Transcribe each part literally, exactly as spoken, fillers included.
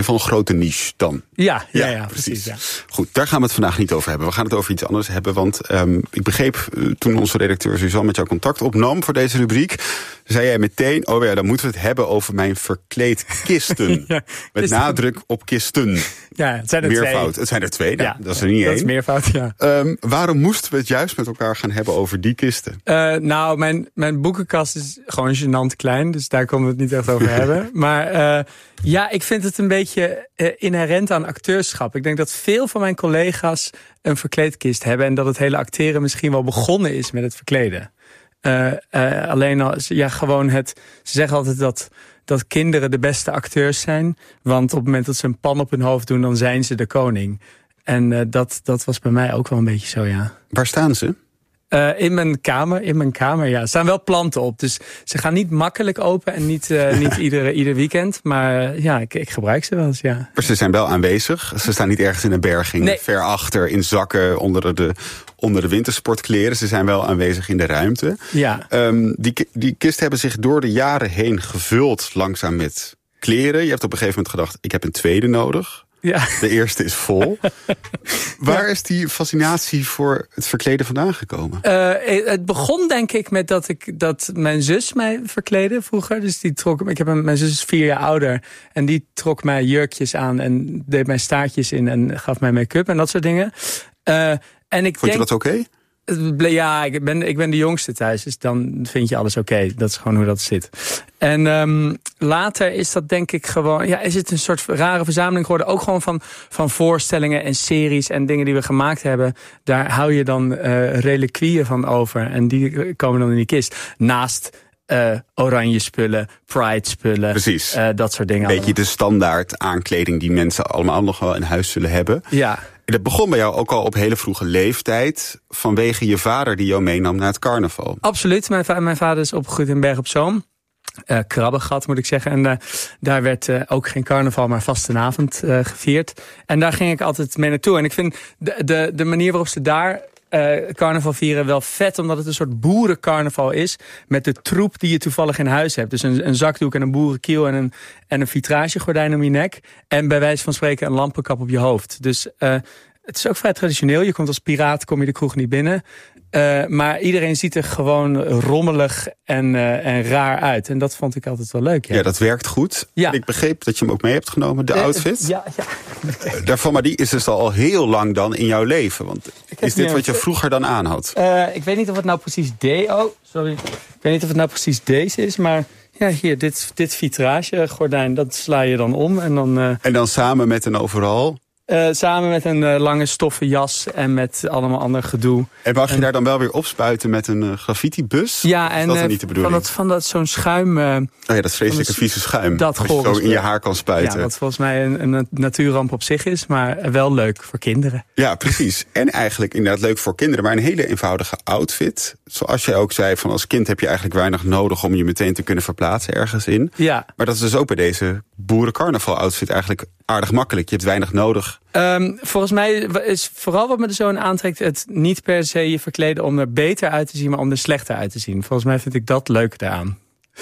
geval een grote niche dan. Ja, ja, ja, ja precies. Ja. Goed, daar gaan we het vandaag niet over hebben. We gaan het over iets anders hebben. Want um, ik begreep uh, toen onze redacteur Suzanne met jou contact opnam voor deze rubriek, zei jij meteen, oh ja, dan moeten we het hebben over mijn verkleedkisten. ja, met dus nadruk op kisten. Ja, het zijn er meervoud. twee. Het zijn er twee, nou, ja, dat is er niet één. Dat is meervoud, ja. Um, waarom moesten we het juist met elkaar gaan hebben over die kisten? Uh, nou, mijn, mijn boekenkast is gewoon gênant klein, dus daar komen we het niet echt over hebben. Maar uh, ja, ik vind het een beetje uh, inherent aan acteurschap. Ik denk dat veel van mijn collega's een verkleedkist hebben en dat het hele acteren misschien wel begonnen is met het verkleden. Uh, uh, alleen al, ja, gewoon het. Ze zeggen altijd dat, dat kinderen de beste acteurs zijn. Want op het moment dat ze een pan op hun hoofd doen, dan zijn ze de koning. En uh, dat, dat was bij mij ook wel een beetje zo, ja. Waar staan ze? Uh, in mijn kamer, in mijn kamer, ja. Er staan wel planten op, dus ze gaan niet makkelijk open en niet, uh, niet iedere, ieder weekend. Maar uh, ja, ik, ik gebruik ze wel eens, ja. Maar ze zijn wel aanwezig. Ze staan niet ergens in een berging, nee. ver achter, in zakken, onder de, onder de wintersportkleren. Ze zijn wel aanwezig in de ruimte. Ja. Um, die, die kisten hebben zich door de jaren heen gevuld langzaam met kleren. Je hebt op een gegeven moment gedacht, ik heb een tweede nodig. Ja. De eerste is vol. Waar ja. is die fascinatie voor het verkleden vandaan gekomen? Uh, het begon denk ik met dat, ik, dat mijn zus mij verkleedde vroeger. Dus die trok, ik heb een, mijn zus is vier jaar ouder. En die trok mij jurkjes aan en deed mij staartjes in en gaf mij make-up en dat soort dingen. Uh, en ik Vond denk, je dat oké? Okay? Ja, ik ben, ik ben de jongste thuis, dus dan vind je alles oké. Okay. Dat is gewoon hoe dat zit. En um, later is dat denk ik gewoon, ja, is het een soort rare verzameling geworden. Ook gewoon van, van voorstellingen en series en dingen die we gemaakt hebben. Daar hou je dan uh, reliquieën van over. En die komen dan in die kist. Naast uh, oranje spullen, pride spullen. Precies. Uh, dat soort dingen. Een beetje de standaard aankleding die mensen allemaal nog wel in huis zullen hebben. Ja. Dat begon bij jou ook al op hele vroege leeftijd vanwege je vader die jou meenam naar het carnaval. Absoluut. Mijn, va- mijn vader is opgegroeid in Berg op Zoom. Uh, Krabbegat moet ik zeggen. En uh, daar werd uh, ook geen carnaval, maar vastenavond uh, gevierd. En daar ging ik altijd mee naartoe. En ik vind de, de, de manier waarop ze daar uh, carnaval vieren wel vet, omdat het een soort boerencarnaval is met de troep die je toevallig in huis hebt. Dus een, een zakdoek en een boerenkiel en een, en een vitragegordijn om je nek. En bij wijze van spreken een lampenkap op je hoofd. Dus uh, het is ook vrij traditioneel. Je komt als piraat, kom je de kroeg niet binnen. Uh, maar iedereen ziet er gewoon rommelig en, uh, en raar uit. En dat vond ik altijd wel leuk. Ja, ja dat werkt goed. Ja. Ik begreep dat je hem ook mee hebt genomen, de uh, outfit. Ja, ja. Uh, daarvan, maar die is dus al heel lang dan in jouw leven. Want is dit wat je vroeger dan aan had? Uh, ik weet niet of het nou precies de... Oh, sorry. Ik weet niet of het nou precies deze is, maar... Ja, hier, dit, dit vitragegordijn, dat sla je dan om. En dan, uh, en dan samen met een overal... Uh, samen met een uh, lange stoffen jas en met allemaal ander gedoe. En mag je en, daar dan wel weer opspuiten met een uh, graffitibus? Ja, en dat uh, is niet de bedoeling? Van dat, van dat zo'n schuim... Uh, oh ja, dat vreselijke vieze schuim. Dat je zo in je haar kan spuiten. Ja, wat volgens mij een, een natuurramp op zich is, maar wel leuk voor kinderen. Ja, precies. En eigenlijk inderdaad leuk voor kinderen, maar een hele eenvoudige outfit. Zoals jij ook zei, van als kind heb je eigenlijk weinig nodig om je meteen te kunnen verplaatsen ergens in. Ja. Maar dat is dus ook bij deze boerencarnaval outfit eigenlijk aardig makkelijk. Je hebt weinig nodig. Um, volgens mij is vooral wat me er zo aan aantrekt... het niet per se je verkleden om er beter uit te zien... maar om er slechter uit te zien. Volgens mij vind ik dat leuk daaraan.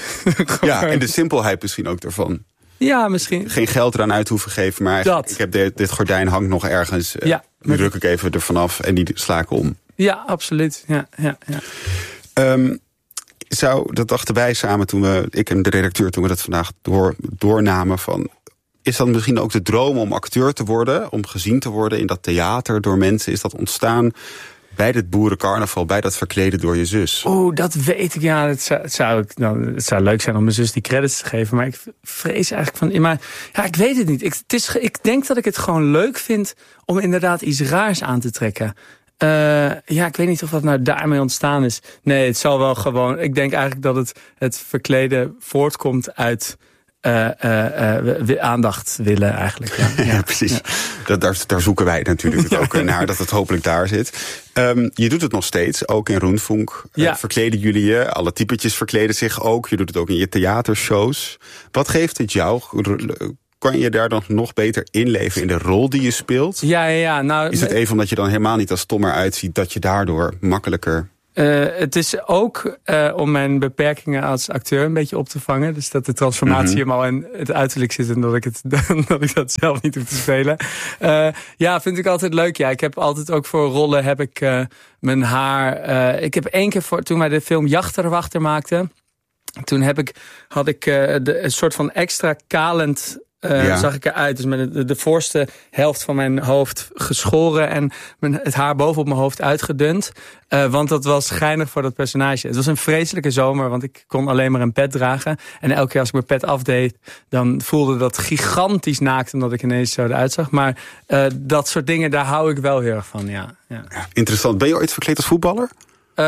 Ja, en de simpelheid misschien ook daarvan. Ja, misschien. Geen geld eraan uit hoeven geven, maar dat. ik heb dit, dit gordijn hangt nog ergens. Ja, nu druk ik even ervan af en die sla ik om. Ja, absoluut. Ja, ja, ja. Um, zou, dat dachten wij samen toen we, ik en de redacteur, toen we dat vandaag door, doornamen van... Is dat misschien ook de droom om acteur te worden, om gezien te worden in dat theater door mensen? Is dat ontstaan bij dit boerencarnaval, bij dat verkleden door je zus? Oeh, dat weet ik. Ja, het zou, het, zou, nou, het zou leuk zijn om mijn zus die credits te geven. Maar ik vrees eigenlijk van... Maar ja, ik weet het niet. Ik, het is, ik denk dat ik het gewoon leuk vind om inderdaad iets raars aan te trekken. Uh, ja, ik weet niet of dat nou daarmee ontstaan is. Nee, het zal wel gewoon... Ik denk eigenlijk dat het, het verkleden voortkomt uit... Uh, uh, uh, aandacht willen eigenlijk. Ja, ja, ja precies. Ja. Dat, daar, daar zoeken wij natuurlijk het ook naar, dat het hopelijk daar zit. Um, je doet het nog steeds, ook in Rundfunk. Ja. Uh, verkleden jullie je, alle typetjes verkleden zich ook. Je doet het ook in je theatershows. Wat geeft het jou? Kan je daar dan nog beter inleven in de rol die je speelt? Ja, ja, ja. Nou, is het even omdat je dan helemaal niet als stommer uitziet... dat je daardoor makkelijker... Uh, het is ook uh, om mijn beperkingen als acteur een beetje op te vangen. Dus dat de transformatie mm-hmm. hem al in het uiterlijk zit en dat ik, het, dat ik dat zelf niet hoef te spelen. Uh, ja, vind ik altijd leuk. Ja, ik heb altijd ook voor rollen heb ik uh, mijn haar... Uh, ik heb één keer voor, toen wij de film Jachterwachter maakten... Toen heb ik, had ik uh, de, een soort van extra kalend... Uh, ja. zag ik eruit. Dus met de, de voorste helft van mijn hoofd geschoren en mijn, het haar boven op mijn hoofd uitgedund. Uh, want dat was geinig voor dat personage. Het was een vreselijke zomer, want ik kon alleen maar een pet dragen. En elke keer als ik mijn pet afdeed, dan voelde dat gigantisch naakt, omdat ik ineens zo eruit zag. Maar uh, dat soort dingen, daar hou ik wel heel erg van, ja. ja. ja interessant. Ben je ooit verkleed als voetballer? Uh,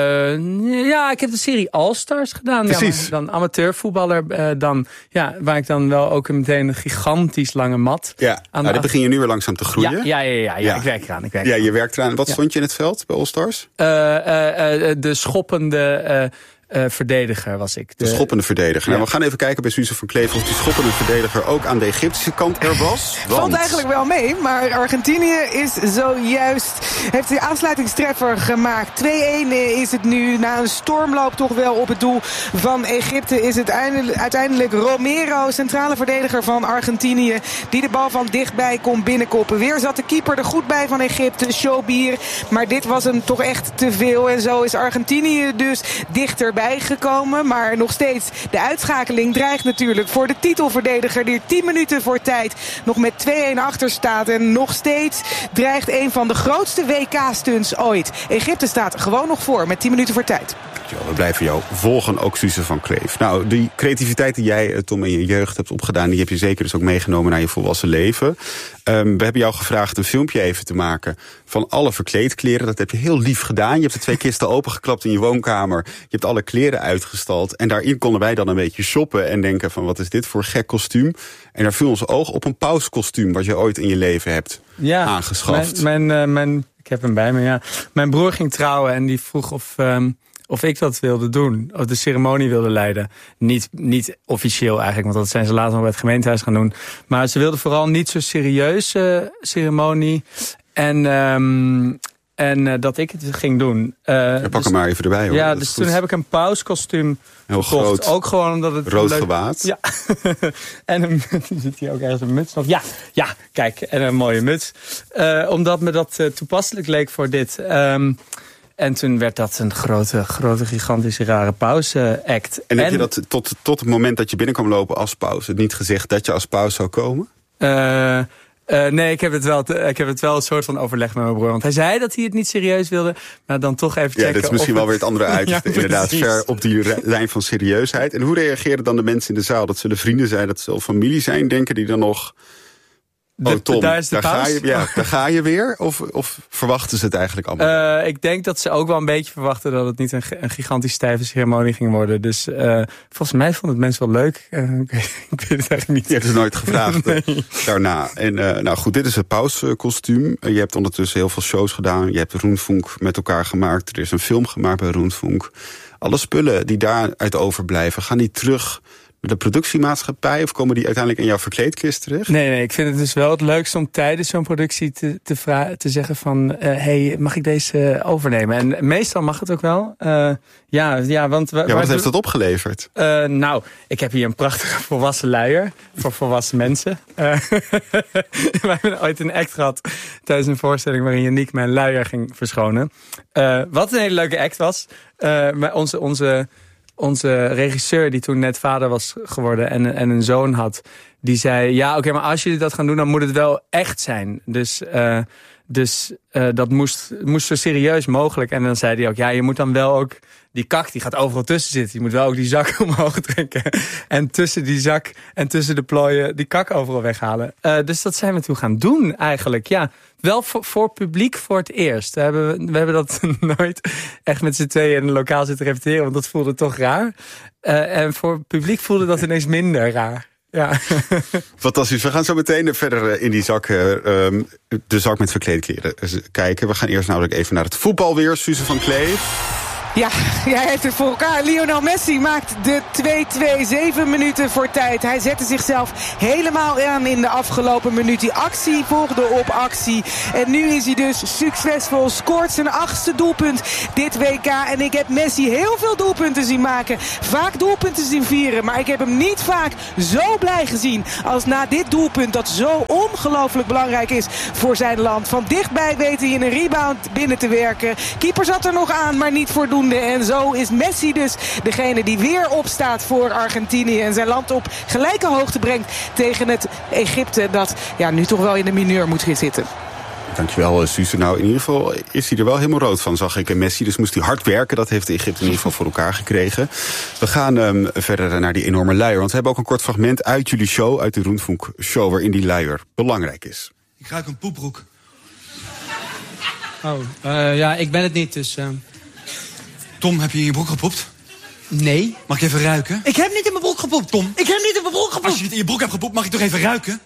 ja, ik heb de serie All-Stars gedaan. Precies. Ja, dan amateurvoetballer, uh, dan, ja, waar ik dan wel ook meteen een gigantisch lange mat... Ja, aan nou, dan begin je nu weer langzaam te groeien. Ja, ja, ja, ja, ja, ja. ik werk eraan. Ik werk ja, eraan. je werkt eraan. Wat ja. stond je in het veld bij All-Stars? Uh, uh, uh, de schoppende... Uh, Uh, verdediger was ik. De, de schoppende verdediger. Ja. Nou, we gaan even kijken bij Suze van Kleef of die schoppende verdediger ook aan de Egyptische kant er was. Want... Valt eigenlijk wel mee, maar Argentinië is zojuist, heeft de aansluitingstreffer gemaakt. twee-een is het nu. Na een stormloop toch wel op het doel van Egypte is het uiteindelijk Romero, centrale verdediger van Argentinië, die de bal van dichtbij kon binnenkoppen. Weer zat de keeper er goed bij van Egypte, Shobir. Maar dit was hem toch echt te veel. En zo is Argentinië dus dichterbij gekomen, maar nog steeds de uitschakeling dreigt natuurlijk voor de titelverdediger die er tien minuten voor tijd nog met twee-een achter staat en nog steeds dreigt een van de grootste W K-stunts ooit. Egypte staat gewoon nog voor met tien minuten voor tijd. We blijven jou volgen, ook Suze van Kleef. Nou, die creativiteit die jij, Tom, in je jeugd hebt opgedaan, die heb je zeker dus ook meegenomen naar je volwassen leven. Um, we hebben jou gevraagd een filmpje even te maken van alle verkleedkleren. Dat heb je heel lief gedaan. Je hebt de twee kisten opengeklapt in je woonkamer. Je hebt alle kleren uitgestald. En daarin konden wij dan een beetje shoppen en denken van wat is dit voor gek kostuum. En daar viel ons oog op een pauskostuum wat je ooit in je leven hebt ja, aangeschaft. Mijn, mijn, uh, mijn, ik heb hem bij me, ja. Mijn broer ging trouwen en die vroeg of... Um, Of ik dat wilde doen, of de ceremonie wilde leiden. Niet, niet officieel eigenlijk, want dat zijn ze later nog bij het gemeentehuis gaan doen. Maar ze wilden vooral niet zo serieuze uh, ceremonie. En, um, en uh, dat ik het ging doen. Uh, ja, pak dus, hem maar even erbij hoor. Ja, dus toen heb ik een pauskostuum heel gekocht. Groot, ook gewoon omdat het rood leuk... gewaad. Ja, en een, zit hier ook ergens een muts nog. Ja, ja, kijk, en een mooie muts. Uh, omdat me dat uh, toepasselijk leek voor dit... Um, En toen werd dat een grote, grote gigantische rare pauze-act. En heb en, je dat tot, tot het moment dat je binnen kwam lopen als pauze... niet gezegd dat je als pauze zou komen? Uh, uh, nee, ik heb, het wel te, ik heb het wel een soort van overleg met mijn broer. Want hij zei dat hij het niet serieus wilde. Maar dan toch even checken. Ja, dit is misschien wel het... weer het andere uiterste. Ja, inderdaad, ver op die lijn van serieusheid. En hoe reageren dan de mensen in de zaal? Dat zullen vrienden zijn, dat zullen familie zijn, denken die dan nog... Oh Tom, daar, is de daar, ga je, ja, daar ga je weer? Of, of verwachten ze het eigenlijk allemaal? Uh, ik denk dat ze ook wel een beetje verwachten dat het niet een, een gigantisch stijve ceremonie ging worden. Dus uh, volgens mij vond het mensen wel leuk. Uh, ik, weet, ik weet het eigenlijk niet. Je hebt het nooit gevraagd nee. daarna. En uh, nou goed, dit is het pauskostuum. Uh, je hebt ondertussen heel veel shows gedaan. Je hebt Rundfunk met elkaar gemaakt. Er is een film gemaakt bij Rundfunk. Alle spullen die daaruit overblijven, gaan die terug... de productiemaatschappij of komen die uiteindelijk in jouw verkleedkist terecht? Nee, nee, ik vind het dus wel het leukste om tijdens zo'n productie te, te, vra- te zeggen van... Uh, hey, mag ik deze uh, overnemen? En meestal mag het ook wel. Uh, ja, ja, want... Ja, wat heeft dat opgeleverd? Uh, nou, ik heb hier een prachtige volwassen luier voor volwassen mensen. Uh, we hebben ooit een act gehad tijdens een voorstelling waarin Yannick mijn luier ging verschonen. Uh, wat een hele leuke act was. Uh, maar onze... onze Onze regisseur, die toen net vader was geworden en, en een zoon had... die zei, ja, oké, okay, maar als jullie dat gaan doen... dan moet het wel echt zijn. Dus, uh, dus uh, dat moest, moest zo serieus mogelijk. En dan zei hij ook, ja, je moet dan wel ook... die kak, die gaat overal tussen zitten. Je moet wel ook die zak omhoog trekken. En tussen die zak en tussen de plooien... die kak overal weghalen. Uh, dus dat zijn we toen gaan doen, eigenlijk, ja... Wel voor, voor publiek voor het eerst. We hebben, we hebben dat nooit echt met z'n tweeën in een lokaal zitten repeteren. Want dat voelde toch raar. Uh, en voor het publiek voelde dat ineens minder raar. Ja. Fantastisch. We gaan zo meteen verder in die zak, uh, de zak met verkleedkleren kijken. We gaan eerst namelijk even naar het voetbal weer. Suze van Kleef. Ja, jij heeft het voor elkaar. Lionel Messi maakt de twee twee, zeven minuten voor tijd. Hij zette zichzelf helemaal aan in de afgelopen minuut. Die actie volgde op actie. En nu is hij dus succesvol. Scoort zijn achtste doelpunt dit W K. En ik heb Messi heel veel doelpunten zien maken. Vaak doelpunten zien vieren. Maar ik heb hem niet vaak zo blij gezien als na dit doelpunt. Dat zo ongelooflijk belangrijk is voor zijn land. Van dichtbij weet hij in een rebound binnen te werken. Keeper zat er nog aan, maar niet voldoende. En zo is Messi dus degene die weer opstaat voor Argentinië. En zijn land op gelijke hoogte brengt tegen het Egypte. Dat ja, nu toch wel in de mineur moet zitten. Dankjewel, Suze. Nou, in ieder geval is hij er wel helemaal rood van, zag ik. En Messi, dus moest hij hard werken. Dat heeft de Egypte in ieder geval voor elkaar gekregen. We gaan um, verder naar die enorme luier. Want we hebben ook een kort fragment uit jullie show, uit de Rundfunk show, waarin die luier belangrijk is. Ik ruik een poepbroek. Oh, uh, ja, ik ben het niet, dus... Uh... Tom, heb je in je broek gepoept? Nee. Mag ik even ruiken? Ik heb niet in mijn broek gepoept, Tom. Ik heb niet in mijn broek gepoept. Als je niet in je broek hebt gepoept, mag ik toch even ruiken?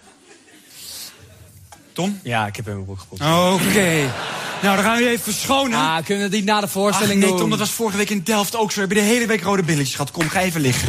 Tom? Ja, ik heb in mijn broek gepoept. Oké. Okay. Nou, dan gaan we je even verschonen. Ah, kunnen we het niet na de voorstelling Ach, nee, doen? Tom, dat was vorige week in Delft ook zo. We hebben de hele week rode billetjes gehad. Kom, ga even liggen.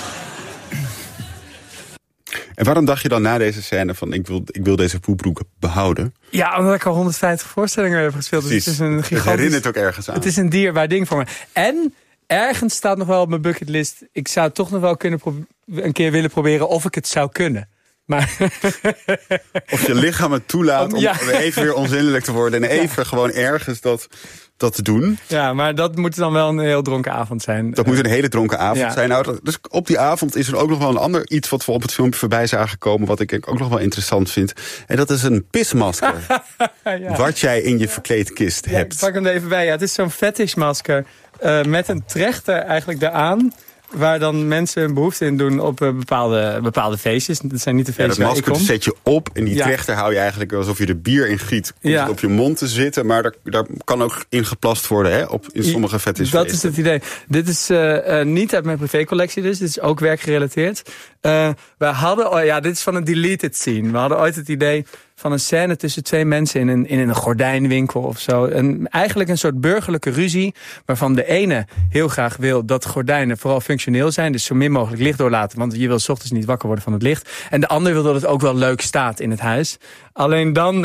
En waarom dacht je dan na deze scène van ik wil, ik wil deze poepbroek behouden? Ja, omdat ik al honderdvijftig voorstellingen heb gespeeld. Dus het is een gigantisch... Het herinnert ook ergens aan. Het is een dierbaar ding voor me. En ergens staat nog wel op mijn bucketlist. Ik zou toch nog wel kunnen pro- een keer willen proberen of ik het zou kunnen. Maar of je lichaam het toelaat om ja. even weer onzindelijk te worden. En even ja. gewoon ergens dat, dat te doen. Ja, maar dat moet dan wel een heel dronken avond zijn. Dat moet een hele dronken avond ja. zijn. Nou, dus op die avond is er ook nog wel een ander iets wat we op het filmpje voorbij zagen komen. Wat ik ook nog wel interessant vind. En dat is een pismasker. ja. Wat jij in je verkleedkist ja, hebt. Ik pak hem er even bij. Ja, het is zo'n fetishmasker uh, met een trechter eigenlijk eraan. Waar dan mensen een behoefte in doen op uh, bepaalde, bepaalde feestjes. Dat zijn niet de feestjes ja, dat waar ik kom. masker zet je op en die ja. trechter hou je eigenlijk alsof je er bier in giet. Komt ja. op je mond te zitten, maar daar, daar kan ook in geplast worden hè, op, in sommige fetishfeesten. Dat is het idee. Dit is uh, uh, niet uit mijn privécollectie dus. Dit is ook werkgerelateerd. Uh, we hadden, oh ja, dit is van een deleted scene. We hadden ooit het idee van een scène tussen twee mensen in een, in een gordijnwinkel of zo. En eigenlijk een soort burgerlijke ruzie, waarvan de ene heel graag wil dat gordijnen vooral functioneel zijn, dus zo min mogelijk licht doorlaten, want je wil 's ochtends niet wakker worden van het licht. En de ander wil dat het ook wel leuk staat in het huis. Alleen dan,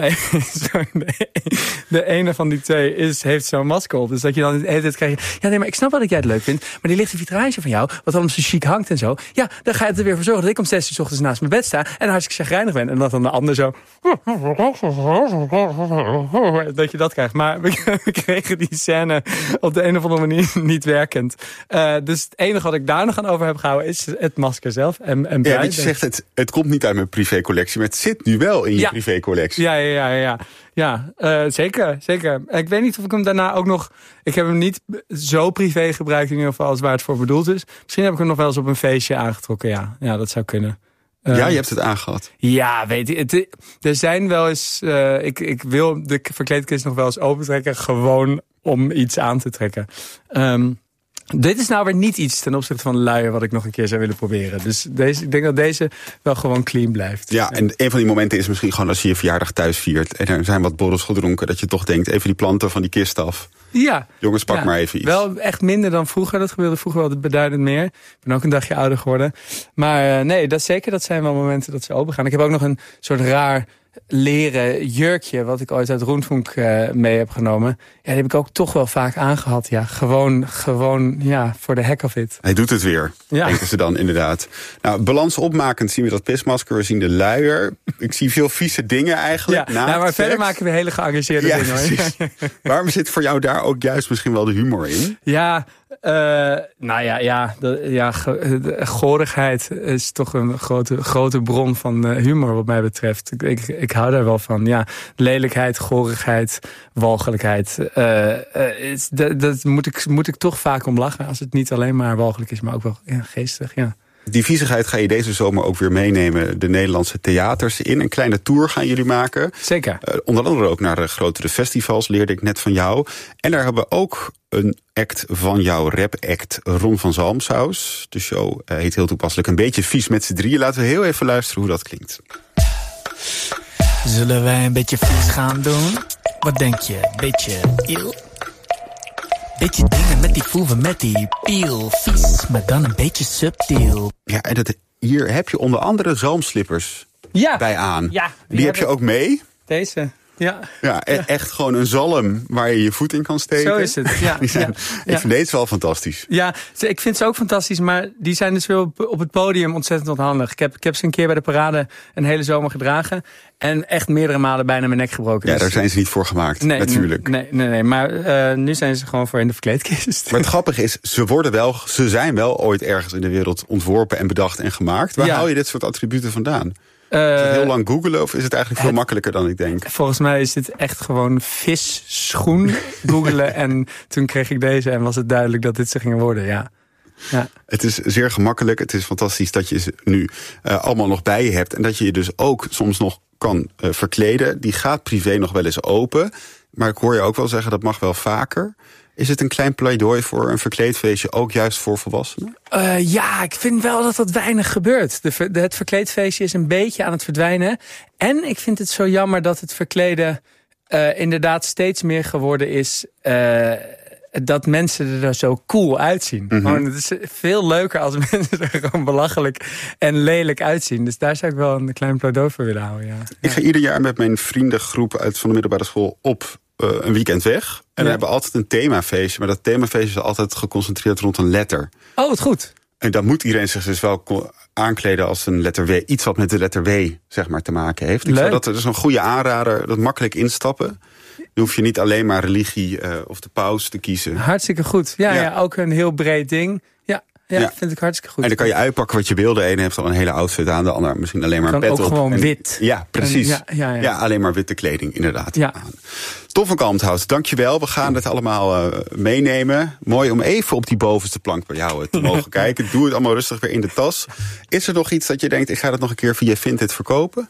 de ene van die twee is, heeft zo'n masker op. Dus dat je dan de hele tijd krijgt, ja nee, maar ik snap wel dat jij het leuk vindt, maar die lichte vitrage van jou, wat dan zo chic hangt en zo, ja, dan ga je er weer voor zorgen dat ik om zes uur 's ochtends naast mijn bed sta en hartstikke chagrijnig ben. En dat dan de ander zo, dat je dat krijgt. Maar we kregen die scène op de een of andere manier niet werkend. Uh, dus het enige wat ik daar nog aan over heb gehouden is het masker zelf. En, en ja, want je zegt, het, het komt niet uit mijn privécollectie, maar het zit nu wel in je ja. privécollectie. Ja, ja, ja, ja. Ja, uh, zeker, zeker. Ik weet niet of ik hem daarna ook nog... Ik heb hem niet zo privé gebruikt in ieder geval als waar het voor bedoeld is. Misschien heb ik hem nog wel eens op een feestje aangetrokken, ja. Ja, dat zou kunnen. Uh, ja, je hebt het aangehad. Ja, weet je, het, er zijn wel eens... Uh, ik, ik wil de verkleedkist nog wel eens opentrekken, gewoon om iets aan te trekken. Um, Dit is nou weer niet iets ten opzichte van de luier wat ik nog een keer zou willen proberen. Dus deze, ik denk dat deze wel gewoon clean blijft. Ja, en een van die momenten is misschien gewoon als je je verjaardag thuis viert en er zijn wat borrels gedronken, dat je toch denkt, even die planten van die kist af. Ja. Jongens, pak ja, maar even iets. Wel echt minder dan vroeger. Dat gebeurde vroeger wel beduidend meer. Ik ben ook een dagje ouder geworden. Maar uh, nee, dat zeker, dat zijn wel momenten dat ze open gaan. Ik heb ook nog een soort raar leren jurkje, wat ik ooit uit Rundfunk uh, mee heb genomen. Ja, die heb ik ook toch wel vaak aangehad. Ja, gewoon, gewoon, ja, voor de heck of it. Hij doet het weer, ja. denken ze dan inderdaad. Nou, balans opmakend zien we dat pismasker, we zien de luier. Ik zie veel vieze dingen eigenlijk. Ja, nou, maar verder maken we hele geëngageerde ja, dingen. Hoor. Waarom zit voor jou daar ook juist misschien wel de humor in? Ja, uh, nou ja, ja, de, ja de gorigheid is toch een grote, grote bron van uh, humor wat mij betreft. Ik, ik, ik hou daar wel van. Ja, lelijkheid, gorigheid, walgelijkheid. Uh, uh, is, dat dat moet, ik, moet ik toch vaak om lachen. Als het niet alleen maar walgelijk is, maar ook wel ja, geestig. Ja. Die viezigheid ga je deze zomer ook weer meenemen de Nederlandse theaters in. Een kleine tour gaan jullie maken. Zeker. Uh, onder andere ook naar de grotere festivals, leerde ik net van jou. En daar hebben we ook een act van jouw rap-act Ron van Zalmsaus. De show uh, heet heel toepasselijk Een beetje vies met z'n drieën. Laten we heel even luisteren hoe dat klinkt. Zullen wij een beetje vies gaan doen? Wat denk je? Beetje iel? Beetje dingen met die voeven, met die piel. Vies, maar dan een beetje subtiel. Ja, en dat, hier heb je onder andere zalmslippers ja. bij aan. Ja, die die heb je ook mee. Deze, ja. Ja, e- echt gewoon een zalm waar je je voet in kan steken. Zo is het, ja. Die zijn, ja. Ik vind deze wel fantastisch. Ja, ik vind ze ook fantastisch, maar die zijn dus weer op, op het podium ontzettend onhandig. Ik heb, ik heb ze een keer bij de parade een hele zomer gedragen. En echt meerdere malen bijna mijn nek gebroken. Ja, dus daar zijn ze niet voor gemaakt, nee, natuurlijk. Nee, nee, nee, maar uh, nu zijn ze gewoon voor in de verkleedkist. Maar het grappige is, ze worden wel, ze zijn wel ooit ergens in de wereld ontworpen en bedacht en gemaakt. Waar ja. haal je dit soort attributen vandaan? Uh, is het heel lang googelen of is het eigenlijk veel het, makkelijker dan ik denk? Volgens mij is dit echt gewoon visschoen googelen. En toen kreeg ik deze en was het duidelijk dat dit ze gingen worden, ja. Ja. Het is zeer gemakkelijk. Het is fantastisch dat je ze nu uh, allemaal nog bij je hebt. En dat je je dus ook soms nog kan uh, verkleden. Die gaat privé nog wel eens open. Maar ik hoor je ook wel zeggen, dat mag wel vaker. Is het een klein pleidooi voor een verkleedfeestje, ook juist voor volwassenen? Uh, ja, ik vind wel dat dat weinig gebeurt. De, de, het verkleedfeestje is een beetje aan het verdwijnen. En ik vind het zo jammer dat het verkleden uh, inderdaad steeds meer geworden is... Uh, dat mensen er zo cool uitzien. Mm-hmm. Gewoon, het is veel leuker als mensen er gewoon belachelijk en lelijk uitzien. Dus daar zou ik wel een klein pleidooi voor willen houden. Ja. Ik ga ieder jaar met mijn vriendengroep uit van de middelbare school op uh, een weekend weg. En ja. we hebben altijd een themafeestje. Maar dat themafeestje is altijd geconcentreerd rond een letter. Oh, wat goed. En dan moet iedereen zich dus wel aankleden als een letter W. Iets wat met de letter W, zeg maar, te maken heeft. Ik zou dat is een goede aanrader, dat makkelijk instappen. Dan hoef je niet alleen maar religie uh, of de paus te kiezen. Hartstikke goed. Ja, ja. ja ook een heel breed ding. Ja, ja, ja, vind ik hartstikke goed. En dan kan je uitpakken wat je wil. De ene heeft al een hele outfit aan, de ander misschien alleen maar een pet op. Ook gewoon en, wit. Ja, precies. En, ja, ja, ja. ja, alleen maar witte kleding, inderdaad. Ja. Tom van Kalmthout, dankjewel. We gaan het allemaal uh, meenemen. Mooi om even op die bovenste plank bij jou uh, te mogen kijken. Doe het allemaal rustig weer in de tas. Is er nog iets dat je denkt, ik ga het nog een keer via Vinted verkopen?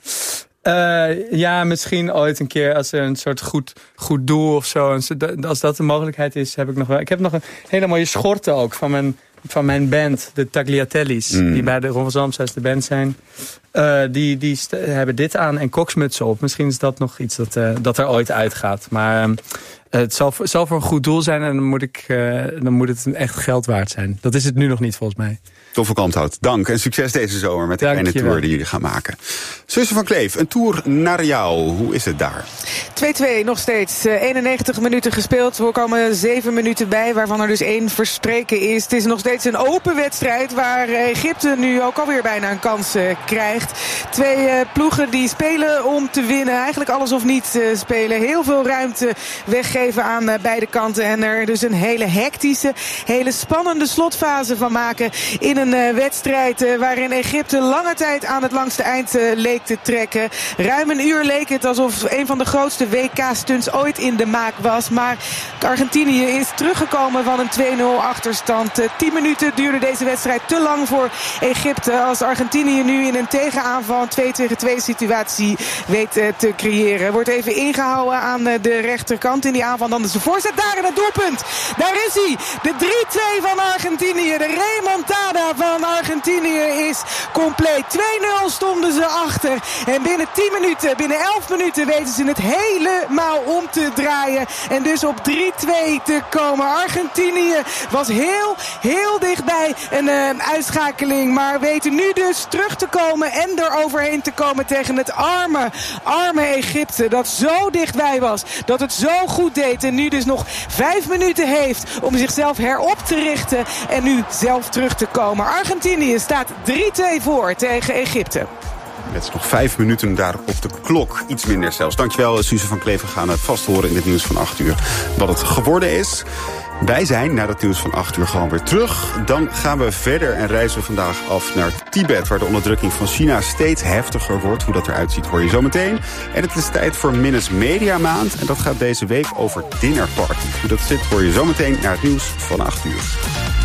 Uh, ja, misschien ooit een keer als er een soort goed, goed doel of zo. Als dat de mogelijkheid is, heb ik nog wel. Ik heb nog een hele mooie schorten ook van mijn, van mijn band, de Tagliatellis. Mm. Die bij de Ron van Zalmshuis de band zijn. Uh, die die st- hebben dit aan en koksmutsen op. Misschien is dat nog iets dat, uh, dat er ooit uitgaat. Maar uh, het zal, zal voor een goed doel zijn en dan moet, ik, uh, dan moet het echt geld waard zijn. Dat is het nu nog niet volgens mij. Tom van Kalmthout, dank en succes deze zomer met de Dank kleine tour die jullie gaan maken. Suze van Kleef, een tour naar jou. Hoe is het daar? twee-twee nog steeds. eenennegentig minuten gespeeld. We komen zeven minuten bij, waarvan er dus één verstreken is. Het is nog steeds een open wedstrijd waar Egypte nu ook alweer bijna een kans uh, krijgt. Twee uh, ploegen die spelen om te winnen. Eigenlijk alles of niet uh, spelen. Heel veel ruimte weggeven aan uh, beide kanten. En er dus een hele hectische, hele spannende slotfase van maken in een Een wedstrijd waarin Egypte lange tijd aan het langste eind leek te trekken. Ruim een uur leek het alsof een van de grootste W K-stunts ooit in de maak was. Maar Argentinië is teruggekomen van een twee nul achterstand. Tien minuten duurde deze wedstrijd te lang voor Egypte. Als Argentinië nu in een tegenaanval een twee tegen twee situatie weet te creëren. Wordt even ingehouden aan de rechterkant in die aanval. Dan is de voorzet daar in het doelpunt. Daar is hij. De drie twee van Argentinië. De remontada van Argentinië is compleet. twee nul stonden ze achter. En binnen tien minuten, binnen elf minuten weten ze het helemaal om te draaien. En dus op drie twee te komen. Argentinië was heel, heel dichtbij een uh, uitschakeling. Maar weten nu dus terug te komen en er overheen te komen tegen het arme, arme Egypte. Dat zo dichtbij was. Dat het zo goed deed. En nu dus nog vijf minuten heeft om zichzelf herop te richten. En nu zelf terug te komen. Argentinië staat drie twee voor tegen Egypte. Met nog vijf minuten daar op de klok. Iets minder zelfs. Dankjewel, Suze van Kleef. We gaan het vast horen in het nieuws van acht uur wat het geworden is. Wij zijn na het nieuws van acht uur gewoon weer terug. Dan gaan we verder en reizen we vandaag af naar Tibet, waar de onderdrukking van China steeds heftiger wordt. Hoe dat eruit ziet hoor je zo meteen. En het is tijd voor Minutes Media Maand. En dat gaat deze week over dinnerparties. Hoe dat zit hoor je zo meteen naar het nieuws van acht uur.